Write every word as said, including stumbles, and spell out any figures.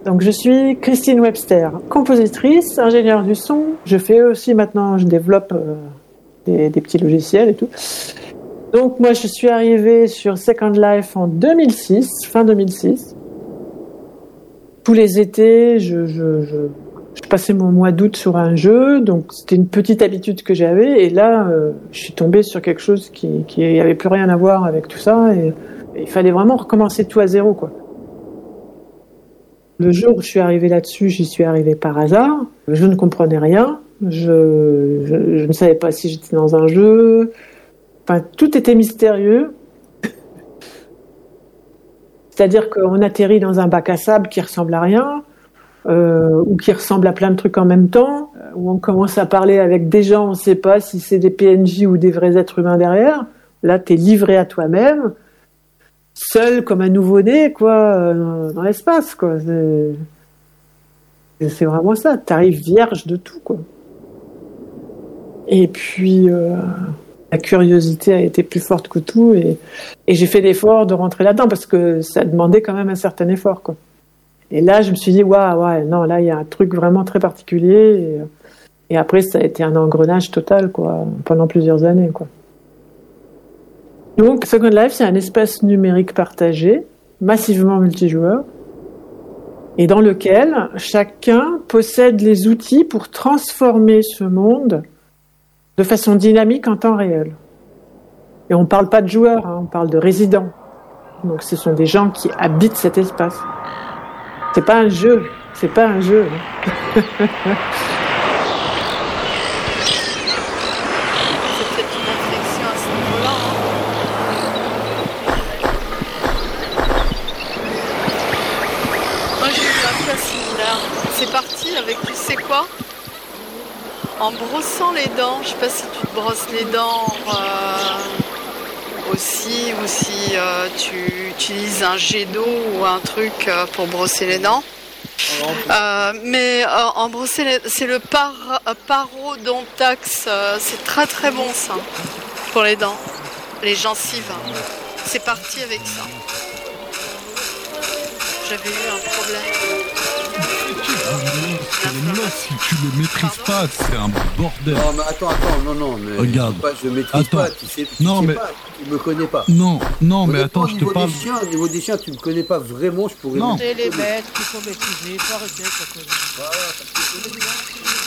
Donc je suis Christine Webster, compositrice, ingénieure du son. Je fais aussi maintenant, je développe euh, des, des petits logiciels et tout. Donc moi je suis arrivée sur Second Life en deux mille six, fin deux mille six. Tous les étés, je, je, je, je passais mon mois d'août sur un jeu, donc c'était une petite habitude que j'avais. Et là, euh, je suis tombée sur quelque chose qui qui avait plus rien à voir avec tout ça. Et, et il fallait vraiment recommencer tout à zéro, quoi. Le jour où je suis arrivée là-dessus, j'y suis arrivée par hasard. Je ne comprenais rien. Je, je, je ne savais pas si j'étais dans un jeu. Enfin, tout était mystérieux. C'est-à-dire qu'on atterrit dans un bac à sable qui ressemble à rien, euh, ou qui ressemble à plein de trucs en même temps, où on commence à parler avec des gens, on ne sait pas si c'est des P N J ou des vrais êtres humains derrière. Là, t'es livré à toi-même, seul comme un nouveau-né, quoi, dans, dans l'espace, quoi. C'est, c'est vraiment ça. T'arrives vierge de tout, quoi. Et puis, euh, la curiosité a été plus forte que tout, et, et j'ai fait l'effort de rentrer là-dedans parce que ça demandait quand même un certain effort, quoi. Et là, je me suis dit, waouh, ouais, non, là, il y a un truc vraiment très particulier. Et, et après, ça a été un engrenage total, quoi, pendant plusieurs années, quoi. Donc, Second Life, c'est un espace numérique partagé, massivement multijoueur, et dans lequel chacun possède les outils pour transformer ce monde de façon dynamique en temps réel. Et on ne parle pas de joueurs, hein, on parle de résidents. Donc, ce sont des gens qui habitent cet espace. C'est pas un jeu, c'est pas un jeu. C'est peut-être une réflexion à ce niveau-là. Moi j'ai eu un cas similaire. C'est parti avec tu sais quoi? En brossant les dents, je sais pas si tu te brosses les dents euh, aussi, ou si euh, tu utilises un jet d'eau ou un truc euh, pour brosser les dents. Euh, mais euh, en brosser les... c'est le par... parodontax, euh, c'est très très bon ça pour les dents, les gencives. C'est parti avec ça. J'avais eu un problème. Si tu le maîtrises pas, c'est un bordel. Non mais attends, attends, non, non, mais regarde. Pas, je maîtrise attends. pas, tu sais, tu non, sais mais... pas, tu me connais pas. Non, non, mais Honnêtement, attends, je te parle... Des chiens, au niveau des chiens, tu me connais pas vraiment, je pourrais... Non. C'est les bêtes qu'il faut maîtriser, il faut arrêter. Voilà, parce que